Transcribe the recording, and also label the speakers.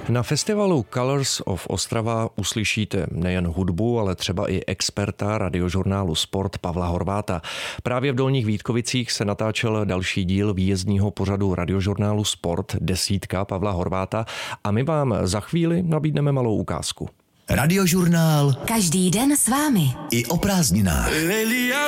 Speaker 1: Na festivalu Colors of Ostrava uslyšíte nejen hudbu, ale třeba i experta radiožurnálu Sport Pavla Horváta. Právě v Dolních Vítkovicích se natáčel další díl výjezdního pořadu radiožurnálu Sport 10 Pavla Horváta a my vám za chvíli nabídneme malou ukázku.
Speaker 2: Radiožurnál
Speaker 3: každý den s vámi.
Speaker 2: I o prázdninách.